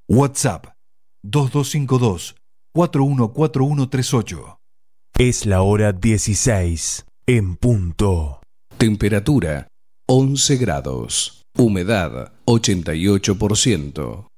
WhatsApp 2252-414138. Es la hora 16 en punto. Temperatura 11 grados. Humedad 88%.